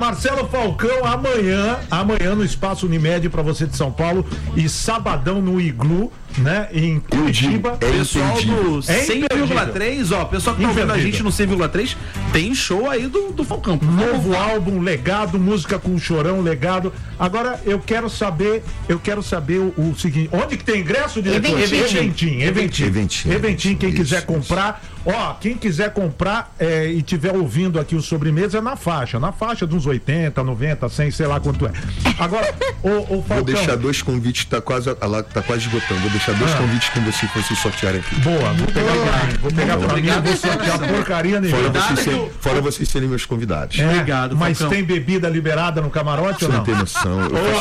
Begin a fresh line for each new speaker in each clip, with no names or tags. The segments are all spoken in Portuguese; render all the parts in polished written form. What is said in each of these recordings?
Marcelo Falcão amanhã no Espaço Unimed pra você de São Paulo e sabadão no Iglu, né, em Curitiba.
Pessoal do 100,3, ó, pessoal que tá ouvindo a gente no 100,3, tem show aí do Falcão.
Novo álbum, legado, música com Chorão, legado. Agora eu quero saber o seguinte, onde que tem ingresso, diretor? Eventim, quem quiser comprar, ó, quem quiser comprar e tiver ouvindo aqui o Sobremesa é na faixa de uns 80, 90, 100, sei lá quanto é. Agora, o Falcão...
Vou deixar 2 convites, tá quase esgotando, vou deixar 2 convites com vocês pra vocês sortearem aqui.
Boa, vou pegar pra mim, vou sortear porcaria nenhuma.
Fora vocês serem meus convidados.
Obrigado, mas Falcão. Tem bebida liberada no camarote ou não?
Não tem noção.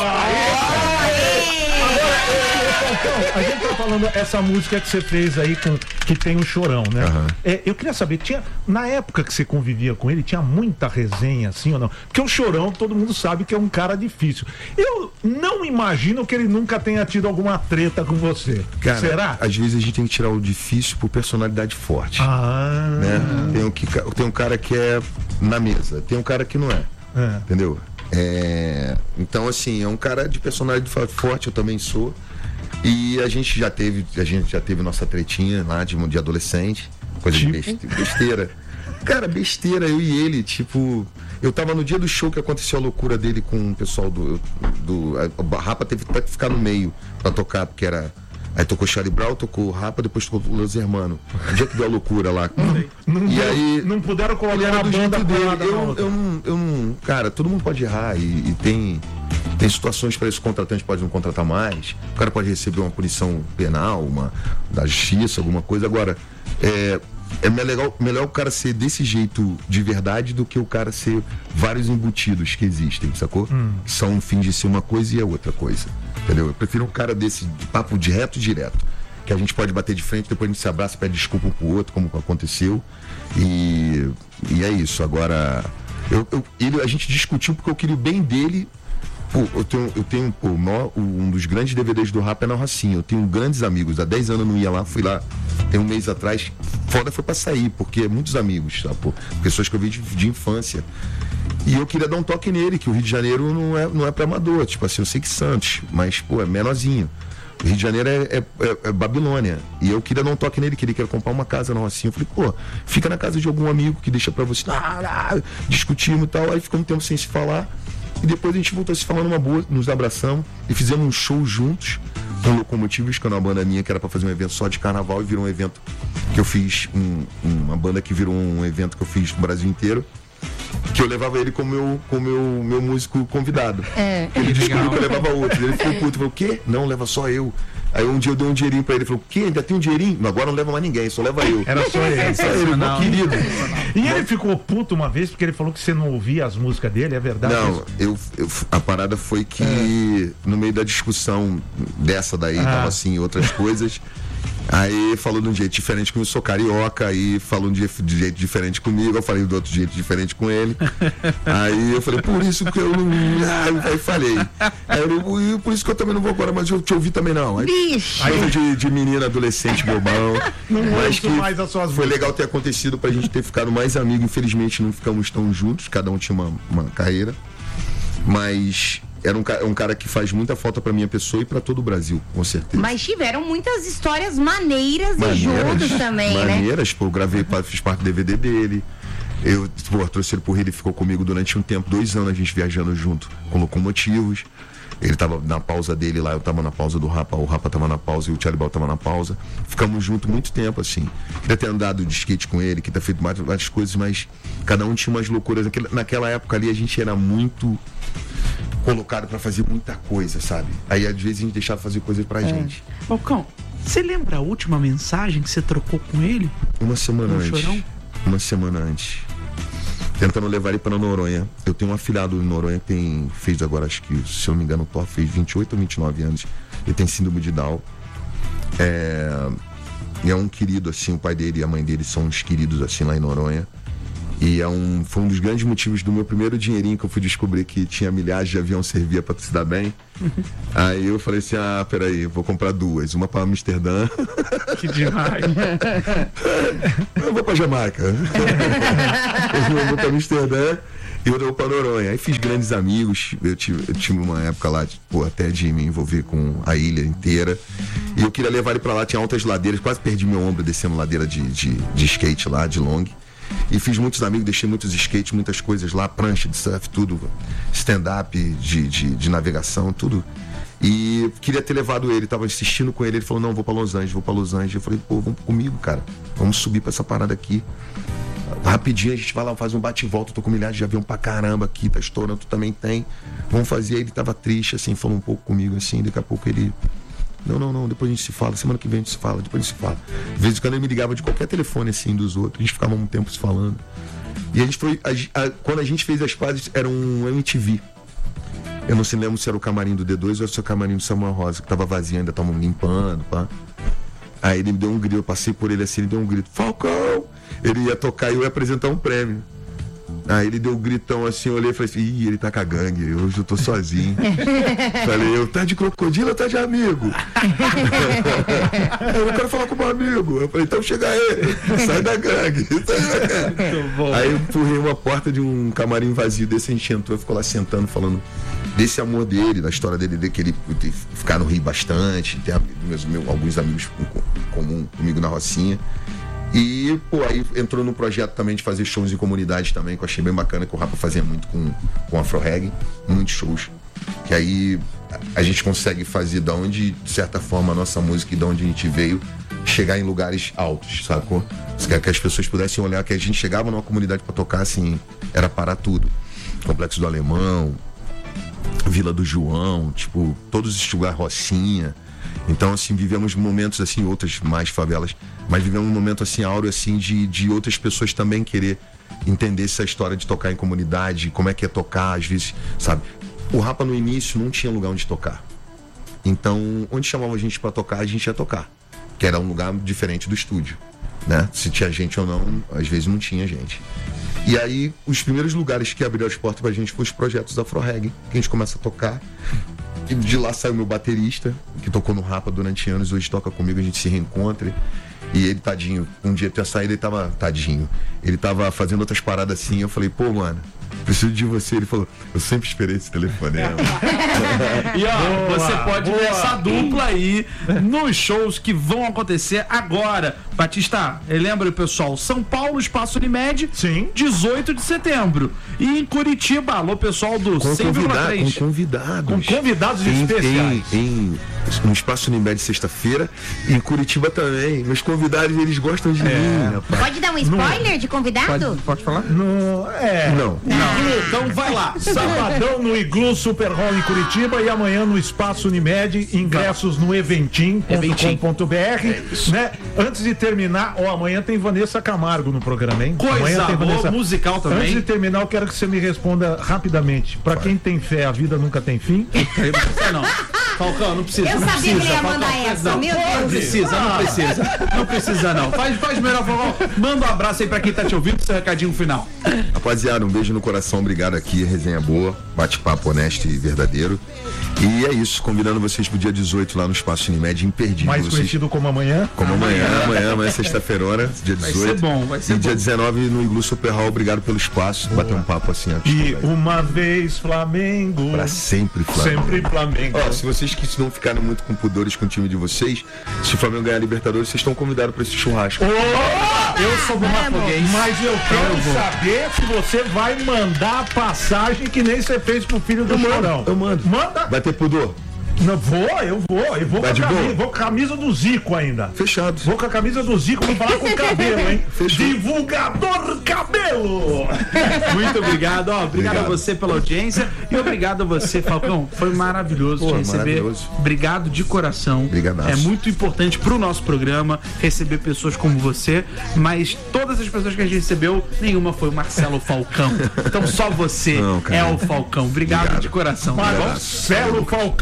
A gente tá falando essa música que você fez aí que tem o Chorão, né? Eu queria saber, na época que você convivia com ele, tinha muita resenha assim ou não? Porque o Chorão, todo mundo sabe que é um cara difícil. Eu não imagino que ele nunca tenha tido alguma treta com você.
Cara,
será?
Às vezes a gente tem que tirar o difícil por personalidade forte. Né? Tem um cara que é na mesa, tem um cara que não é. Entendeu? Então, assim, é um cara de personalidade forte, eu também sou. E a gente já teve nossa tretinha lá de adolescente, coisa de besteira. Cara, besteira, eu e ele, tipo, eu tava no dia do show que aconteceu a loucura dele com o pessoal a Rapa teve que ficar no meio pra tocar, porque era... Aí tocou Charlie Brown, tocou o Rapa, depois tocou o Los Hermanos. O dia que deu a loucura lá.
Não puderam colocar a banda
dele. Eu não... Cara, todo mundo pode errar e tem situações para isso, o contratante pode não contratar mais, o cara pode receber uma punição penal, da justiça, alguma coisa. Agora, melhor o cara ser desse jeito de verdade do que o cara ser vários embutidos que existem, sacou? Que são um fim de ser uma coisa e é outra coisa, entendeu? Eu prefiro um cara desse de papo direto, que a gente pode bater de frente, depois a gente se abraça, pede desculpa um pro outro, como aconteceu, e é isso. Agora, a gente discutiu porque eu queria o bem dele. Pô, eu tenho um dos grandes DVDs do Rap é na Rocinha. Eu tenho grandes amigos. Há 10 anos eu não ia lá, fui lá tem um mês atrás. Foda foi pra sair, porque muitos amigos, tá, pô, pessoas que eu vi de infância. E eu queria dar um toque nele, que o Rio de Janeiro não é pra amador. Tipo assim, eu sei que Santos, mas, pô, é menorzinho. O Rio de Janeiro é Babilônia. E eu queria dar um toque nele, que ele queria comprar uma casa na Rocinha. Eu falei, pô, fica na casa de algum amigo que deixa pra você. Discutimos e tal. Aí ficou um tempo sem se falar. E depois a gente voltou a se falar numa boa, nos abraçamos e fizemos um show juntos com Locomotivos, que é uma banda minha que era pra fazer um evento só de carnaval, e virou um evento que eu fiz, uma banda que virou um evento que eu fiz no Brasil inteiro, que eu levava ele como meu músico convidado. Ele descobriu que eu levava outro. Ele ficou puto, falou, o quê? Não, leva só eu. Aí um dia eu dei um dinheirinho pra ele, falou, o quê? Ainda tem um dinheirinho? Agora não leva mais ninguém, só leva eu.
Era só ele.
Só ele, meu querido.
E ele ficou puto uma vez porque ele falou que você não ouvia as músicas dele, é verdade?
Não, a parada foi que no meio da discussão dessa daí, tava assim, outras coisas. Aí falou de um jeito diferente comigo, eu sou carioca, aí falou de jeito diferente comigo, eu falei do outro jeito diferente com ele. Aí eu falei, por isso que eu não. Aí falei. Por isso que eu também não vou agora, mas eu te ouvi também não. Aí de menina, adolescente, bobão. Mas que mais as suas foi legal ter acontecido pra gente ter ficado mais amigo. Infelizmente não ficamos tão juntos, cada um tinha uma carreira. Mas era um cara que faz muita falta pra minha pessoa e pra todo o Brasil, com certeza.
Mas tiveram muitas histórias maneiras e juntos também,
maneiras, pô, eu gravei, fiz parte do DVD dele. Eu trouxe ele pro Rio, ele ficou comigo durante um tempo, 2 anos a gente viajando junto com Locomotivos. Ele tava na pausa dele lá, eu tava na pausa do Rapa, o Rapa tava na pausa e o Charlie Brown tava na pausa. Ficamos juntos muito tempo, assim. Queria ter andado de skate com ele, queria ter feito várias coisas, mas cada um tinha umas loucuras. Naquela época ali a gente era muito colocado pra fazer muita coisa, sabe? Aí às vezes a gente deixava fazer coisas pra gente.
Falcão, você lembra a última mensagem que você trocou com ele?
Uma semana antes. Tentando levar ele para Noronha. Eu tenho um afilhado em Noronha que fez agora, acho que, se eu não me engano, o Thor fez 28 ou 29 anos. Ele tem síndrome de Down. E é um querido, assim, o pai dele e a mãe dele são uns queridos, assim, lá em Noronha. E foi um dos grandes motivos do meu primeiro dinheirinho que eu fui descobrir que tinha milhares de avião, servia pra se dar bem. Aí eu falei assim, peraí, eu vou comprar 2. Uma pra Amsterdã.
Que demais.
Eu vou pra Jamaica. Eu vou pra Amsterdã. E eu dei pra Noronha. Aí fiz grandes amigos. Eu tive uma época lá, até de me envolver com a ilha inteira. E eu queria levar ele pra lá, tinha altas ladeiras, quase perdi meu ombro descendo ladeira de skate lá, de long. E fiz muitos amigos, deixei muitos skates, muitas coisas lá, prancha de surf, tudo, stand-up, de navegação, tudo. E queria ter levado ele, tava insistindo com ele, ele falou, não, vou pra Los Angeles. Eu falei, pô, vamos comigo, cara, vamos subir pra essa parada aqui. Rapidinho a gente vai lá, faz um bate e volta, tô com milhares de avião pra caramba aqui, tá estourando, tu também tem. Vamos fazer. Ele tava triste, assim, falou um pouco comigo, assim, daqui a pouco ele... Não, depois a gente se fala, semana que vem a gente se fala, depois a gente se fala. De vez em quando ele me ligava de qualquer telefone, assim, dos outros, a gente ficava um tempo se falando. E a gente foi, quando a gente fez as pazes, era um MTV. Eu não sei, lembro se era o camarim do D2 ou se era o camarim do Samuel Rosa, que tava vazio, ainda estavam limpando, pá. Aí ele me deu um grito, eu passei por ele assim, ele deu um grito, Falcão! Ele ia tocar e eu ia apresentar um prêmio. Aí ele deu um gritão assim, eu olhei e falei assim, ih, ele tá com a gangue, hoje eu tô sozinho. Falei, tá de crocodilo ou tá de amigo? Eu quero falar com meu amigo. Eu falei, então chega aí, sai da gangue. Aí eu empurrei uma porta de um camarim vazio desse, a gente entrou e ficou lá sentando, falando desse amor dele, da história dele, que ele ficar no Rio bastante, tem alguns amigos comum comigo na Rocinha. E, aí entrou no projeto também de fazer shows em comunidade também, que eu achei bem bacana, que o Rapa fazia muito com Afro Reggae, muitos shows. Que aí a gente consegue fazer de onde, de certa forma, a nossa música e de onde a gente veio, chegar em lugares altos, sacou? Que as pessoas pudessem olhar, que a gente chegava numa comunidade pra tocar, assim, era parar tudo. Complexo do Alemão, Vila do João, todos esses lugares, Rocinha. Então, assim, vivemos momentos, assim, outras mais favelas, mas vivemos um momento, assim, áureo, assim, de outras pessoas também querer entender essa história de tocar em comunidade, como é que é tocar, às vezes, sabe? O Rapa, no início, não tinha lugar onde tocar. Então, onde chamava a gente pra tocar, a gente ia tocar. Que era um lugar diferente do estúdio, né? Se tinha gente ou não, às vezes não tinha gente. E aí, os primeiros lugares que abriram as portas pra gente foram os projetos da Afro Reggae, que a gente começa a tocar. E de lá saiu meu baterista, que tocou no Rapa durante anos, hoje toca comigo, a gente se reencontra. E ele, tadinho, um dia tinha saído, ele tava, tadinho, ele tava fazendo outras paradas assim, eu falei, pô, mano, preciso de você. Ele falou, eu sempre esperei esse telefonema.
E ó, você pode ver essa dupla aí nos shows que vão acontecer agora. Batista, lembra, pessoal, São Paulo, Espaço Unimed,
sim,
18 de setembro. E em Curitiba, alô, pessoal do 100,3.
Com
convidados especiais.
No Espaço Unimed, sexta-feira, e em Curitiba também. Meus convidados, eles gostam de mim, rapaz.
Pode dar um spoiler de convidado?
Pode falar?
Não.
Então vai lá.
Sabadão no Iglu Super Hall em Curitiba e amanhã no Espaço Unimed, ingressos no eventim.com.br, né? Antes de terminar, amanhã tem Vanessa Camargo no programa, hein?
Coisa boa, musical também.
Antes de terminar, eu quero que você me responda rapidamente. Pra quem tem fé, a vida nunca tem fim?
Não. Falcão, não precisa.
Eu sabia que ele ia mandar essa, meu Deus.
Não precisa não. Faz melhor, Falcão. Manda um abraço aí pra quem tá te ouvindo, seu recadinho final.
Rapaziada, um beijo no coração, obrigado aqui, resenha boa, bate-papo honesto e verdadeiro. E é isso, convidando vocês pro dia 18 lá no Espaço Unimed, imperdível.
Mais conhecido como amanhã?
Como amanhã, sexta-feira, dia 18.
Vai ser
bom. E
dia
19 no Iglu Super Hall, obrigado pelo espaço, bater um papo assim.
E uma vez Flamengo.
Pra sempre Flamengo.
Sempre Flamengo.
Se vocês que não ficarem muito com pudores com o time de vocês, se o Flamengo ganhar a Libertadores, vocês estão convidados para esse churrasco.
Eu sou botafoguense.
Mas eu quero saber se você vai mandar a passagem que nem você fez pro filho do Chorão.
Eu mando.
Manda.
Vai ter pudor?
Não, eu vou com a camisa do Zico ainda.
Fechado.
Vou com a camisa do Zico, vou falar com o Cabelo, hein?
Fechou.
Divulgador Cabelo!
Muito obrigado, obrigado a você pela audiência e obrigado a você, Falcão. Foi maravilhoso te receber.
Maravilhoso.
Obrigado de coração.
Obrigadaço.
É muito importante pro nosso programa receber pessoas como você, mas todas as pessoas que a gente recebeu, nenhuma foi o Marcelo Falcão. Então só você é o Falcão. Obrigado de coração.
Marcelo Falcão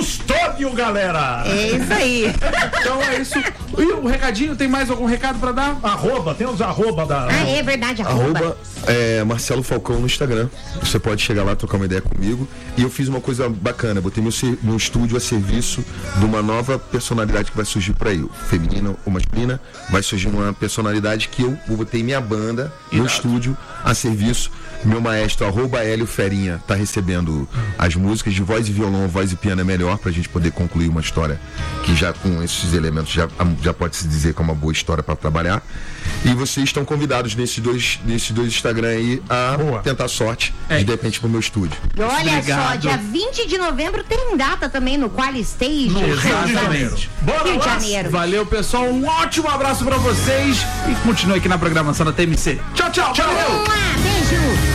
Custódio, galera!
É isso aí.
Então é isso. E o recadinho, tem mais algum recado pra dar?
Arroba, tem os arroba da...
Ah, é verdade,
Arroba Marcelo Falcão no Instagram. Você pode chegar lá, trocar uma ideia comigo. E eu fiz uma coisa bacana, botei meu estúdio a serviço de uma nova personalidade que vai surgir por aí, feminina ou masculina. Vai surgir uma personalidade que eu botei minha banda no estúdio a serviço. Meu maestro, @Hélio Ferinha, tá recebendo as músicas de voz e violão, voz e piano é melhor pra gente poder concluir uma história que já com esses elementos já pode se dizer que é uma boa história pra trabalhar. E vocês estão convidados nesses dois Instagram aí a tentar sorte de repente pro meu estúdio.
E olha
Obrigado.
só, dia 20 de novembro tem data também no Quali Stage.
Exatamente.
Bora
Rio de
lá.
Janeiro.
Valeu, pessoal. Um ótimo abraço pra vocês. E continue aqui na programação da TMC. Tchau, tchau.
Vamos lá, beijo.